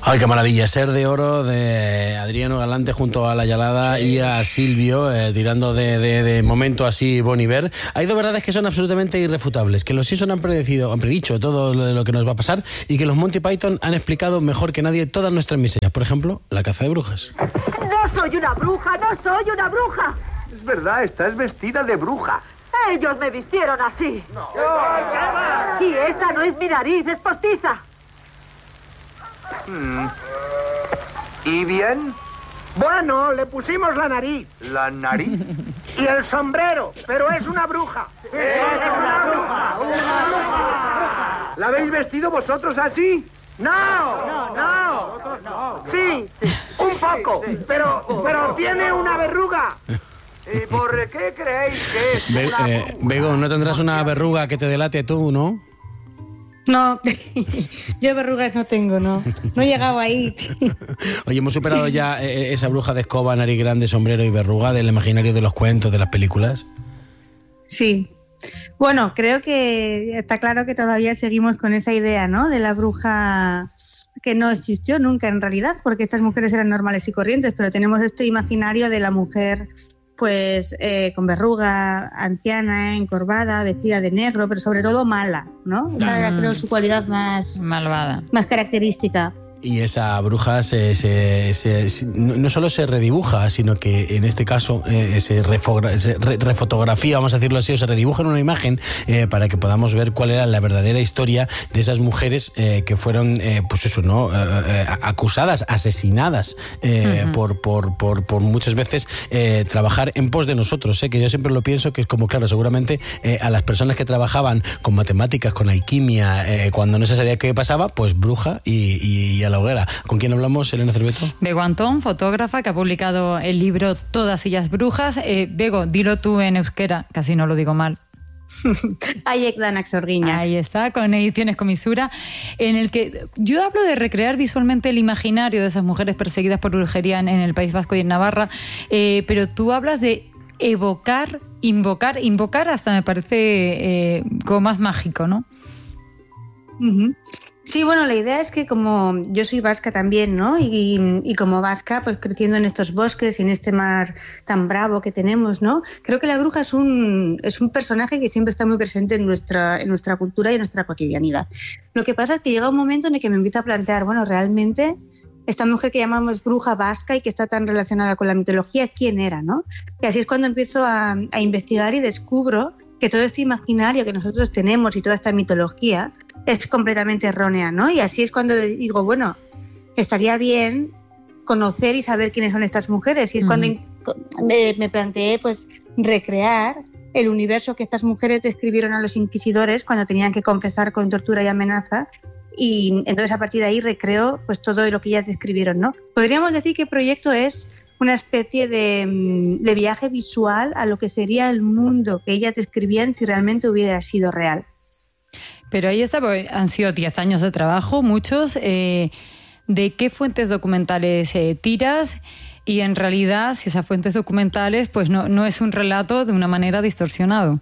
Ay, qué maravilla, Ser de Oro de Adriano Galante junto a La Yalada y a Silvio, tirando de momento así Bon Iver. Hay dos verdades que son absolutamente irrefutables, que los Simpson han predicho todo lo que nos va a pasar y que los Monty Python han explicado mejor que nadie todas nuestras miserias. Por ejemplo, la caza de brujas. No soy una bruja, no soy una bruja. Es verdad, estás vestida de bruja. Ellos me vistieron así. No. Y esta no es mi nariz, es postiza. ¿Y bien? Bueno, le pusimos la nariz. ¿La nariz? Y el sombrero, pero es una bruja. Es una bruja, una bruja. ¿La habéis vestido vosotros así? No. Sí, un poco, pero tiene una verruga. ¿Y por qué creéis que es una bruja? Bego, ¿no tendrás una verruga que te delate tú, no? No, yo verrugas no tengo, no he llegado ahí. Oye, hemos superado ya esa bruja de escoba, nariz grande, sombrero y verruga del imaginario de los cuentos, de las películas. Sí. Bueno, creo que está claro que todavía seguimos con esa idea, ¿no? De la bruja que no existió nunca en realidad, porque estas mujeres eran normales y corrientes, pero tenemos este imaginario de la mujer pues con verruga, anciana, encorvada, vestida de negro, pero sobre todo mala, ¿no? Esa era, creo, su cualidad más malvada, más característica. Y esa bruja no solo se redibuja, sino que en este caso se refotografía, vamos a decirlo así, o se redibuja en una imagen para que podamos ver cuál era la verdadera historia de esas mujeres que fueron, pues eso, ¿no? Acusadas, asesinadas por muchas veces trabajar en pos de nosotros, que yo siempre lo pienso que es como, claro, seguramente a las personas que trabajaban con matemáticas, con alquimia, cuando no se sabía qué pasaba, pues bruja y a la hoguera. ¿Con quién hablamos, Elena Cerveto? Bego Antón, fotógrafa, que ha publicado el libro Todas ellas brujas. Bego, dilo tú en euskera, casi no lo digo mal. Haiek danak sorgina. Ahí está, con ediciones Comisura, en el que yo hablo de recrear visualmente el imaginario de esas mujeres perseguidas por brujería en el País Vasco y en Navarra, pero tú hablas de evocar, invocar hasta me parece como más mágico, ¿no? Uh-huh. Sí, bueno, la idea es que como yo soy vasca también, ¿no? Y como vasca, pues creciendo en estos bosques y en este mar tan bravo que tenemos, ¿no? Creo que la bruja es un personaje que siempre está muy presente en nuestra cultura y en nuestra cotidianidad. Lo que pasa es que llega un momento en el que me empiezo a plantear, bueno, realmente esta mujer que llamamos bruja vasca y que está tan relacionada con la mitología, ¿quién era, no? Y así es cuando empiezo a investigar y descubro que todo este imaginario que nosotros tenemos y toda esta mitología es completamente errónea, ¿no? Y así es cuando digo, bueno, estaría bien conocer y saber quiénes son estas mujeres. Y es cuando me planteé, pues, recrear el universo que estas mujeres describieron a los inquisidores cuando tenían que confesar con tortura y amenaza. Y entonces, a partir de ahí, recreo pues todo lo que ellas describieron, ¿no? Podríamos decir que el proyecto es una especie de viaje visual a lo que sería el mundo que ellas describían si realmente hubiera sido real. Pero ahí está, porque han sido 10 años de trabajo, muchos. ¿De qué fuentes documentales tiras? Y en realidad, si esas fuentes documentales, pues no es un relato de una manera distorsionado.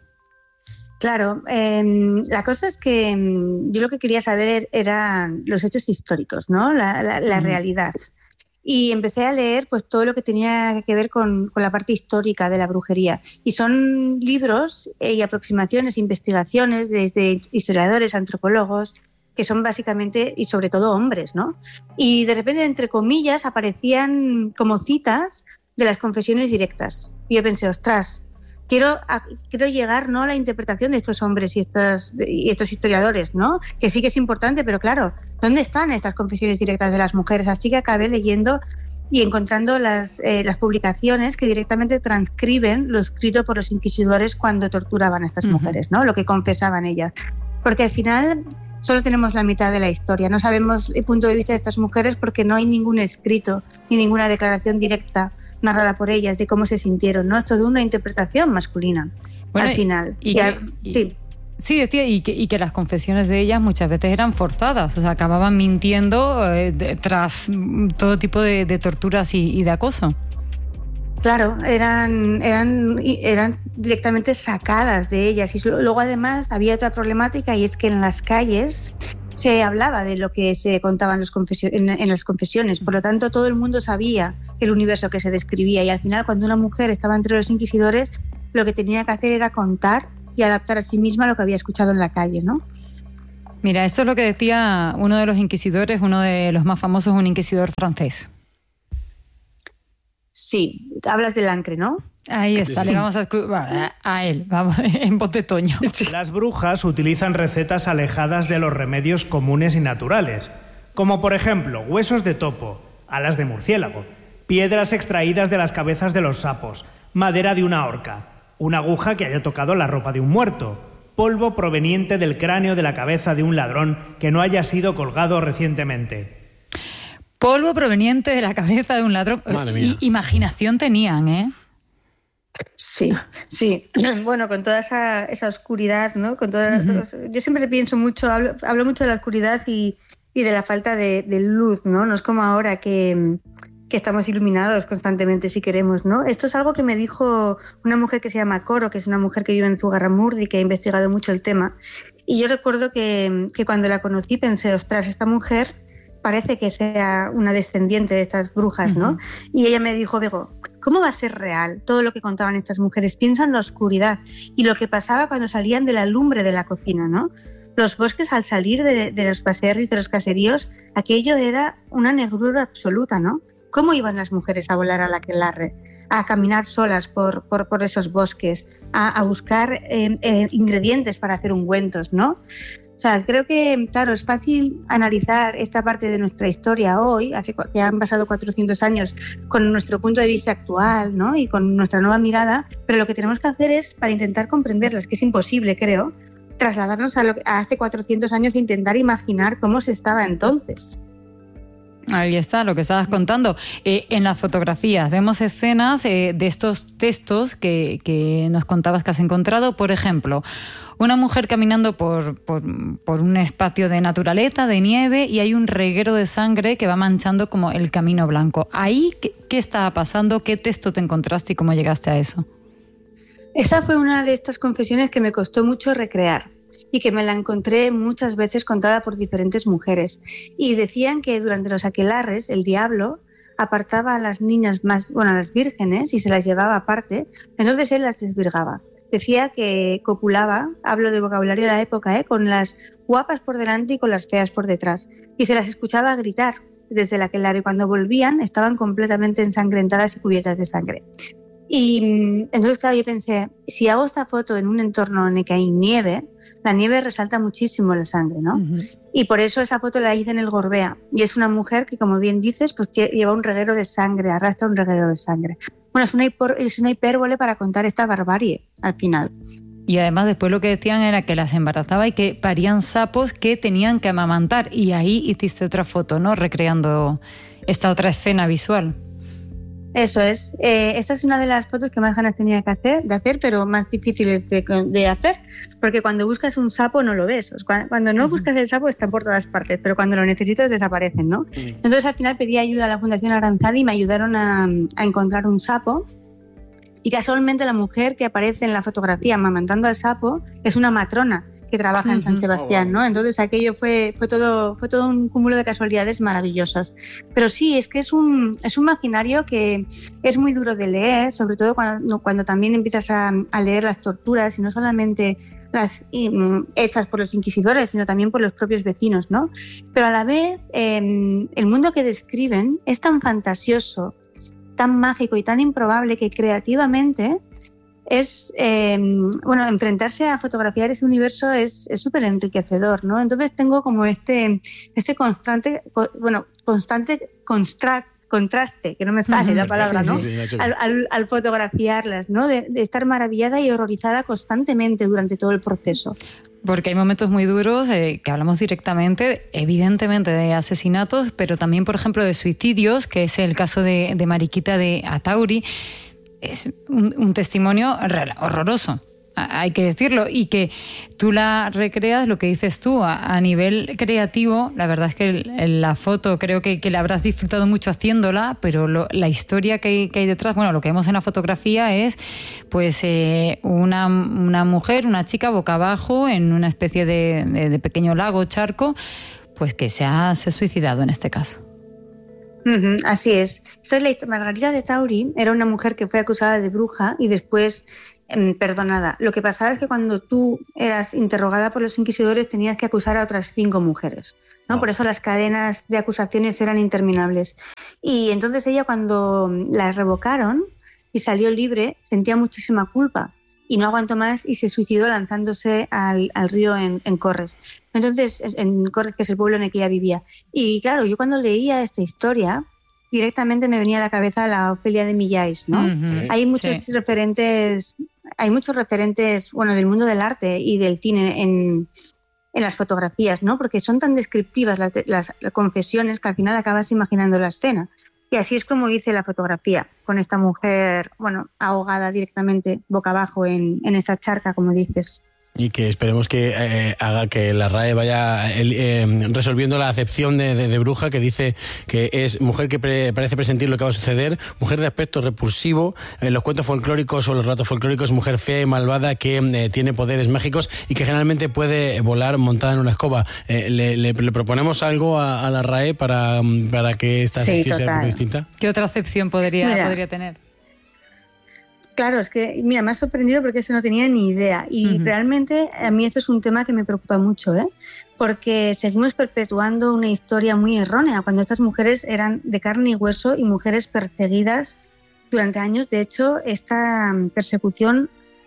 Claro, la cosa es que yo lo que quería saber eran los hechos históricos, ¿no? La realidad. Y empecé a leer pues todo lo que tenía que ver con la parte histórica de la brujería. Y son libros y aproximaciones, investigaciones desde historiadores, antropólogos, que son básicamente y sobre todo hombres, ¿no? Y de repente, entre comillas, aparecían como citas de las confesiones directas. Y yo pensé, ostras, quiero llegar, ¿no?, a la interpretación de estos hombres y estos historiadores, ¿no? Que sí que es importante, pero claro, ¿dónde están estas confesiones directas de las mujeres? Así que acabé leyendo y encontrando las publicaciones que directamente transcriben lo escrito por los inquisidores cuando torturaban a estas mujeres, ¿no? Lo que confesaban ellas. Porque al final solo tenemos la mitad de la historia. No sabemos el punto de vista de estas mujeres porque no hay ningún escrito ni ninguna declaración directa narrada por ellas de cómo se sintieron, ¿no? Es toda una interpretación masculina, bueno, al final. Sí, decía, y que las confesiones de ellas muchas veces eran forzadas, o sea, acababan mintiendo tras todo tipo de torturas y de acoso. Claro, eran directamente sacadas de ellas. Y luego además había otra problemática, y es que en las calles se hablaba de lo que se contaba en las confesiones. Por lo tanto, todo el mundo sabía el universo que se describía, y al final, cuando una mujer estaba entre los inquisidores, lo que tenía que hacer era contar y adaptar a sí misma lo que había escuchado en la calle, ¿no? Mira, esto es lo que decía uno de los inquisidores, uno de los más famosos, un inquisidor francés. Sí, hablas de Lancre, ¿no? Ahí está, le vamos a él, vamos, en voz de Toño. Las brujas utilizan recetas alejadas de los remedios comunes y naturales, como por ejemplo huesos de topo, alas de murciélago, piedras extraídas de las cabezas de los sapos, madera de una horca, una aguja que haya tocado la ropa de un muerto, polvo proveniente del cráneo de la cabeza de un ladrón que no haya sido colgado recientemente. Polvo proveniente de la cabeza de un ladrón. Imaginación tenían, ¿eh? Sí. Bueno, con toda esa oscuridad, ¿no? Con yo siempre pienso mucho, hablo mucho de la oscuridad y de la falta de luz, ¿no? No es como ahora que estamos iluminados constantemente si queremos, ¿no? Esto es algo que me dijo una mujer que se llama Coro, que es una mujer que vive en Zugarramurdi, que ha investigado mucho el tema. Y yo recuerdo que cuando la conocí pensé, ostras, esta mujer parece que sea una descendiente de estas brujas, ¿no? Y ella me dijo, Bego, ¿cómo va a ser real todo lo que contaban estas mujeres? Piensa en la oscuridad y lo que pasaba cuando salían de la lumbre de la cocina, ¿no? Los bosques, al salir de los paserris, de los caseríos, aquello era una negrura absoluta, ¿no? ¿Cómo iban las mujeres a volar a la aquelarre? A caminar solas por esos bosques, a buscar ingredientes para hacer ungüentos, ¿no? O sea, creo que, claro, es fácil analizar esta parte de nuestra historia hoy, que han pasado 400 años, con nuestro punto de vista actual, ¿no? Y con nuestra nueva mirada, pero lo que tenemos que hacer es, para intentar comprenderlas, que es imposible, creo, trasladarnos a hace 400 años e intentar imaginar cómo se estaba entonces. Ahí está, lo que estabas contando. En las fotografías vemos escenas de estos textos que nos contabas que has encontrado. Por ejemplo, una mujer caminando por un espacio de naturaleza, de nieve, y hay un reguero de sangre que va manchando como el camino blanco. Ahí, ¿qué estaba pasando? ¿Qué texto te encontraste y cómo llegaste a eso? Esa fue una de estas confesiones que me costó mucho recrear y que me la encontré muchas veces contada por diferentes mujeres. Y decían que durante los aquelarres el diablo apartaba a las niñas a las vírgenes y se las llevaba aparte, entonces él las desvirgaba. Decía que copulaba, hablo de vocabulario de la época, con las guapas por delante y con las feas por detrás. Y se las escuchaba gritar desde el aquelarre, y cuando volvían estaban completamente ensangrentadas y cubiertas de sangre. Y entonces, claro, yo pensé, si hago esta foto en un entorno en el que hay nieve, la nieve resalta muchísimo la sangre, ¿no? Y por eso esa foto la hice en el Gorbea. Y es una mujer que, como bien dices, pues lleva un reguero de sangre, arrastra un reguero de sangre. Bueno, es una hipérbole para contar esta barbarie al final. Y además después lo que decían era que las embarazaba y que parían sapos que tenían que amamantar. Y ahí hiciste otra foto, ¿no? Recreando esta otra escena visual. Eso es. Esta es una de las fotos que más ganas tenía de hacer, pero más difíciles de hacer, porque cuando buscas un sapo no lo ves. Cuando no buscas el sapo están por todas partes, pero cuando lo necesitas desaparecen, ¿no? Entonces al final pedí ayuda a la Fundación Aranzadi y me ayudaron a encontrar un sapo. Y casualmente la mujer que aparece en la fotografía amamantando al sapo es una matrona que trabaja en San Sebastián, ¿no? Entonces aquello fue todo un cúmulo de casualidades maravillosas. Pero sí, es que es un maquinario que es muy duro de leer, sobre todo cuando también empiezas a leer las torturas, y no solamente las hechas por los inquisidores, sino también por los propios vecinos, ¿no? Pero a la vez, el mundo que describen es tan fantasioso, tan mágico y tan improbable que creativamente es, enfrentarse a fotografiar ese universo es súper enriquecedor, ¿no? Entonces tengo como este constante contraste, que no me sale la palabra, ¿no? Al fotografiarlas, ¿no? De estar maravillada y horrorizada constantemente durante todo el proceso. Porque hay momentos muy duros que hablamos directamente, evidentemente, de asesinatos, pero también, por ejemplo, de suicidios, que es el caso de Mariquita de Atauri. Es un testimonio horroroso. hay que decirlo, y que tú la recreas, lo que dices tú, a nivel creativo. La verdad es que la foto creo que la habrás disfrutado mucho haciéndola, pero la historia que hay detrás, bueno, lo que vemos en la fotografía es pues una mujer, una chica boca abajo en una especie de pequeño lago, charco, pues que se ha suicidado en este caso. Así es. Esta es la historia. Margarita de Tauri era una mujer que fue acusada de bruja y después perdonada. Lo que pasaba es que cuando tú eras interrogada por los inquisidores tenías que acusar a otras 5 mujeres, ¿no? Por eso las cadenas de acusaciones eran interminables. Y entonces ella, cuando la revocaron y salió libre, sentía muchísima culpa y no aguantó más y se suicidó lanzándose al río en Corres. Entonces, en Corres, que es el pueblo en el que ella vivía. Y claro, yo cuando leía esta historia, directamente me venía a la cabeza la Ofelia de Millais, ¿no? Hay muchos referentes, bueno, del mundo del arte y del cine en las fotografías, ¿no? Porque son tan descriptivas las confesiones que al final acabas imaginando la escena. Y así es como hice la fotografía, con esta mujer, bueno, ahogada directamente boca abajo en esa charca, como dices. Y que esperemos que haga que la RAE vaya resolviendo la acepción de bruja, que dice que es mujer que parece presentir lo que va a suceder, mujer de aspecto repulsivo, los cuentos folclóricos o los relatos folclóricos, mujer fea y malvada que tiene poderes mágicos y que generalmente puede volar montada en una escoba. ¿Le proponemos algo a la RAE para que esta acepción sea un poco distinta? ¿Qué otra acepción podría tener? Claro, es que, mira, me ha sorprendido porque eso no tenía ni idea. Y realmente a mí esto es un tema que me preocupa mucho, porque seguimos perpetuando una historia muy errónea, cuando estas mujeres eran de carne y hueso y mujeres perseguidas durante años. De hecho, esta persecución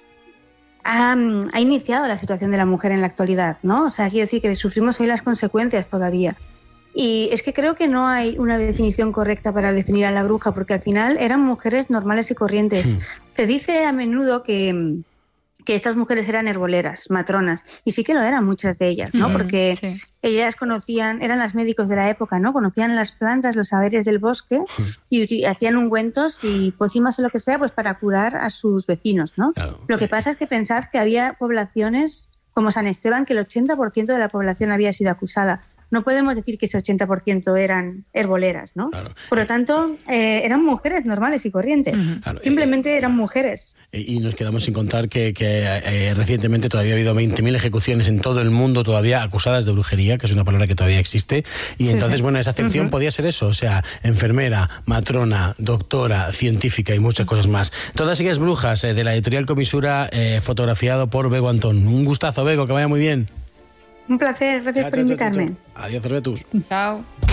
ha iniciado la situación de la mujer en la actualidad, ¿no? O sea, quiero decir que sufrimos hoy las consecuencias todavía. Y es que creo que no hay una definición correcta para definir a la bruja, porque al final eran mujeres normales y corrientes. Se dice a menudo que estas mujeres eran herboleras, matronas, y sí que lo eran muchas de ellas, ¿no? Porque ellas conocían, eran las médicos de la época, ¿no? Conocían las plantas, los saberes del bosque y hacían ungüentos y pócimas o lo que sea, pues para curar a sus vecinos, ¿no? Claro. Lo que pasa es que pensad que había poblaciones como San Esteban, que el 80% de la población había sido acusada. No podemos decir que ese 80% eran herboleras, ¿no? Claro. Por lo tanto, eran mujeres normales y corrientes. Claro, simplemente eran mujeres. Y nos quedamos sin contar que recientemente todavía ha habido 20.000 ejecuciones en todo el mundo todavía acusadas de brujería, que es una palabra que todavía existe. Y entonces, bueno, esa acepción podía ser eso, o sea, enfermera, matrona, doctora, científica y muchas cosas más. Todas ellas brujas, de la editorial Comisura, fotografiado por Bego Antón. Un gustazo, Bego, que vaya muy bien. Un placer, gracias por invitarme. Adiós, Cervetus. Chao.